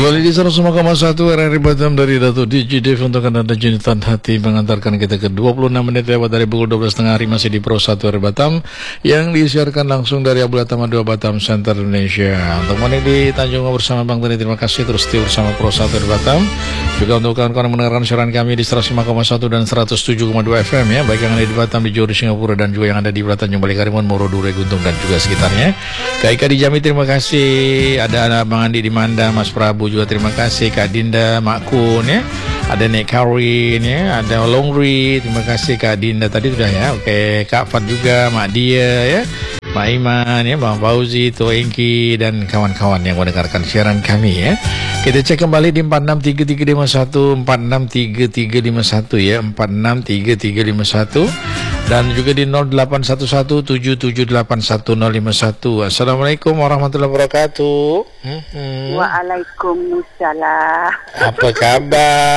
Kembali di 105,1 RRI Batam dari Datuk DJ Dev untuk Anda Junitan Hati mengantarkan kita ke 26 menit lewat dari pukul 12.30 hari masih di Pro 1 RRI Batam yang disiarkan langsung dari Abu Tama 2 Batam Center Indonesia. Untuk menik di Tanjung bersama Bang Tani, terima kasih terus setia bersama Pro 1 RRI Batam. Juga untuk kawan-kawan mendengarkan siaran kami di 105,1 dan 107,2 FM ya, baik yang ada di Batam, di Johor, Singapura dan juga yang ada di Tanjung Balai Karimun, Moro, Dure, Guntung dan juga sekitarnya. Kak Ika di Jambi terima kasih, ada Bang Andi di Manda, Mas Prabu juga terima kasih, Kak Dinda, Mak Kun ya, ada Nek Karin ya, ada Longri, terima kasih Kak Dinda tadi sudah ya, oke, Kak Fat juga, Mak Dia ya, Mak Iman ya, Bang Fauzi, To Engki dan kawan-kawan yang mendengarkan siaran kami ya. Kita cek kembali di 463351, 463351 ya, 463351 dan juga di 081177811051. Assalamualaikum warahmatullahi wabarakatuh. Waalaikumsalam. Apa kabar?